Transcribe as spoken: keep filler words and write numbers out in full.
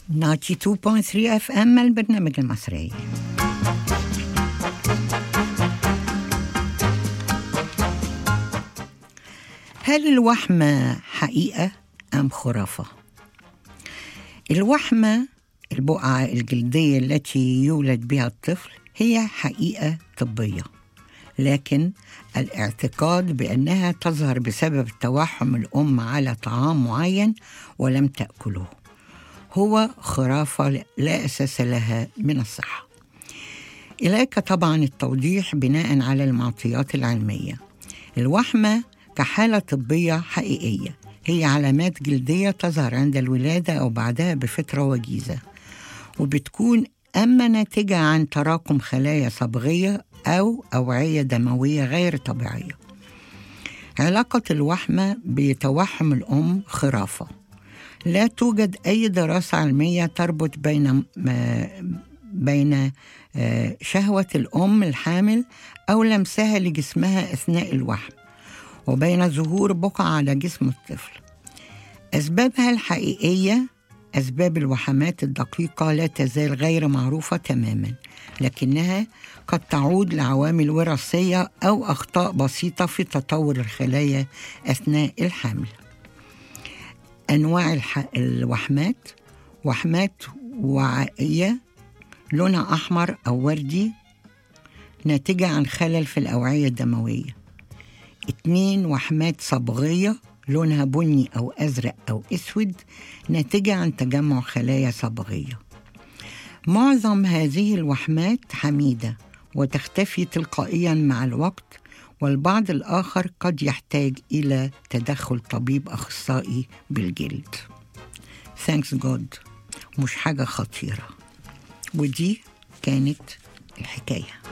تسعة واتنين فاصلة ثلاثة اف ام البرنامج المصري. هل الوحمة حقيقة أم خرافة؟ الوحمة البقعة الجلدية التي يولد بها الطفل هي حقيقة طبية، لكن الاعتقاد بأنها تظهر بسبب توحم الأم على طعام معين ولم تأكله هو خرافة لا أساس لها من الصحة. إليك طبعا التوضيح بناء على المعطيات العلمية. الوحمة كحالة طبية حقيقية هي علامات جلدية تظهر عند الولادة أو بعدها بفترة وجيزة، وبتكون أما ناتجة عن تراكم خلايا صبغية أو أوعية دموية غير طبيعية. علاقة الوحمة بتوحم الأم خرافة. لا توجد أي دراسة علمية تربط بين بين شهوة الأم الحامل أو لمسها لجسمها أثناء الوحم وبين ظهور بقع على جسم الطفل. أسبابها الحقيقية، أسباب الوحمات الدقيقة لا تزال غير معروفة تماما، لكنها قد تعود لعوامل وراثية أو أخطاء بسيطة في تطور الخلايا أثناء الحمل. أنواع الح... الوحمات: وحمات وعائية لونها أحمر أو وردي ناتجة عن خلل في الأوعية الدموية. اتنين، وحمات صبغية لونها بني أو أزرق أو أسود ناتجة عن تجمع خلايا صبغية. معظم هذه الوحمات حميدة وتختفي تلقائيا مع الوقت، والبعض الآخر قد يحتاج إلى تدخل طبيب أخصائي بالجلد. Thanks God، مش حاجة خطيرة. ودي كانت الحكاية.